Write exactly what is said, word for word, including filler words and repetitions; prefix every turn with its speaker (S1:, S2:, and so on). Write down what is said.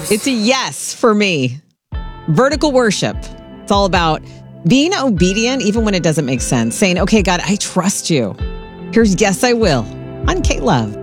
S1: It's a yes for me. Vertical worship. It's all about being obedient even when it doesn't make sense. Saying, okay, God, I trust you. Here's Yes, I Will on K-Love.